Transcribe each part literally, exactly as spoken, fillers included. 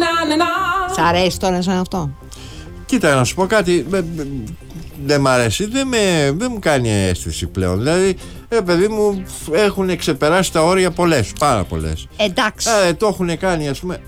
Σ' αρέσει τώρα σαν αυτό? Κοίτα, να σου πω κάτι. Δεν μ' αρέσει, δεν, με, δεν μου κάνει αίσθηση πλέον. Δηλαδή, ε, παιδί μου, έχουν ξεπεράσει τα όρια πολλές, πάρα πολλές. Εντάξει. Ε, το έχουν κάνει, ας πούμε,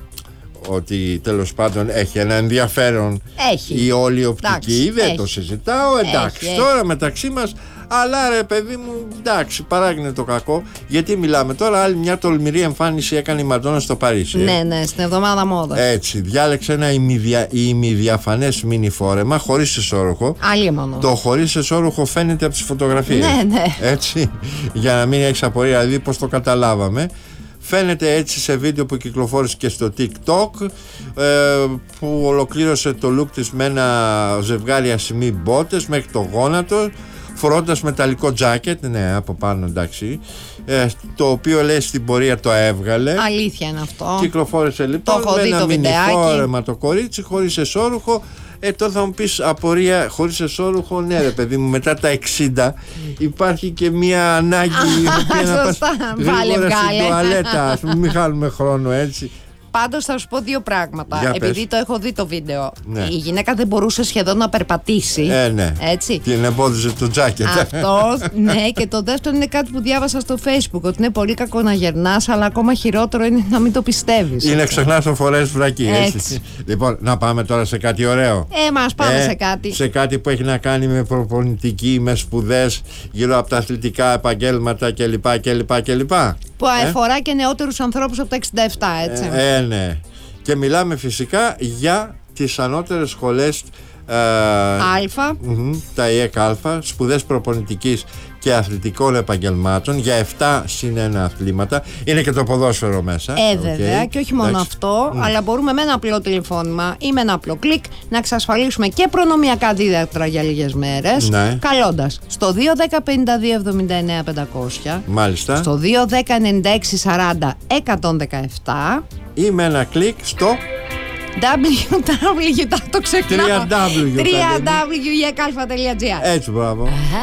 ότι τέλος πάντων έχει ένα ενδιαφέρον έχει. η όλη οπτική. Εντάξει, δεν έχει. το συζητάω, εντάξει. Έχει, τώρα έχει. μεταξύ μας, αλλά ρε παιδί μου, εντάξει, παράγει το κακό. Γιατί μιλάμε τώρα, άλλη μια τολμηρή εμφάνιση έκανε η Μαντόνα στο Παρίσι. Ναι, ναι, στην εβδομάδα μόδας. Έτσι, διάλεξε ένα ημιδια, ημιδιαφανές μίνι φόρεμα χωρίς εσώρουχο. Άλλη μόνο. Το χωρίς εσώρουχο φαίνεται από τις φωτογραφίες. Ναι, ναι. Έτσι, για να μην έχεις απορία, δηλαδή πώς το καταλάβαμε. Φαίνεται έτσι σε βίντεο που κυκλοφόρησε και στο TikTok, ε, που ολοκλήρωσε το look της με ένα ζευγάρι ασημί μπότες μέχρι το γόνατο, φορώντας μεταλλικό τζάκετ, ναι, από πάνω, εντάξει, ε, το οποίο λέει στην πορεία το έβγαλε. Αλήθεια είναι αυτό. Κυκλοφόρησε λοιπόν το με δει, ένα το μινιφόρεμα το κορίτσι, χωρίς εσώρουχο. Ε, τώρα θα μου πεις απορία, χωρίς εσώρουχο, ναι ρε παιδί μου, μετά τα εξήντα υπάρχει και μια ανάγκη να πας γρήγορα στην τουαλέτα, ας πούμε, μην χάνουμε χρόνο, έτσι. Πάντως θα σου πω δύο πράγματα. Για Επειδή πες. το έχω δει το βίντεο. Ναι. Η γυναίκα δεν μπορούσε σχεδόν να περπατήσει. Ε, ναι. Έτσι. Την εμπόδιζε το τζάκετ. Αυτό, ναι. Και το δεύτερο είναι κάτι που διάβασα στο Facebook. Ότι είναι πολύ κακό να γερνάς, αλλά ακόμα χειρότερο είναι να μην το πιστεύεις. Είναι ξεχνάς το φορές βρακή, έτσι. Έτσι. Λοιπόν, να πάμε τώρα σε κάτι ωραίο. Ε, μας πάμε Ε, σε κάτι. Σε κάτι που έχει να κάνει με προπονητική, με σπουδές γύρω από τα αθλητικά επαγγέλματα κλπ. κλπ, κλπ. Που αφορά και νεότερους ανθρώπους από τα εξήντα επτά, έτσι. Ε, ε, ναι. Και μιλάμε φυσικά για τις ανώτερες σχολές ε, Αλφα. μ, τα ΙΕΚ Α, σπουδές προπονητικής και αθλητικών επαγγελμάτων για επτά συν ένα αθλήματα. Είναι και το ποδόσφαιρο μέσα. Ε, βέβαια, Okay. και όχι μόνο Εντάξει. αυτό, Mm. αλλά μπορούμε με ένα απλό τηλεφώνημα ή με ένα απλό κλικ να εξασφαλίσουμε και προνομιακά δίδακτρα για λίγες μέρες. Ναι. Καλώντας στο δύο ένα μηδέν πέντε δύο εβδομήντα εννέα πεντακόσια, Μάλιστα. στο δύο ένα μηδέν ενενήντα έξι σαράντα εκατόν δεκαεπτά Ή με ένα κλικ στο double-u double-u double-u το ξεχνάω double-u double-u double-u double-u τελεία ι εκ αλφα τελεία τζι άρ. έτσι, μπράβο.